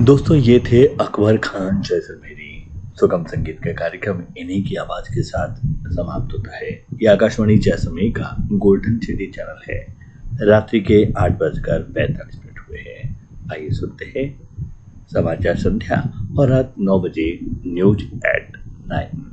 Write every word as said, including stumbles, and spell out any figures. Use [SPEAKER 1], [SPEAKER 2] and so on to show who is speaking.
[SPEAKER 1] दोस्तों ये थे अकबर खान जैसलमेरी। सुगम संगीत का कार्यक्रम इन्हीं की आवाज के साथ समाप्त होता है। ये आकाशवाणी जैसलमेर का गोल्डन सिटी चैनल है। रात्रि के आठ बजकर पैंतालीस मिनट हुए हैं। आइए सुनते हैं समाचार संध्या और रात नौ बजे न्यूज एट नाइन।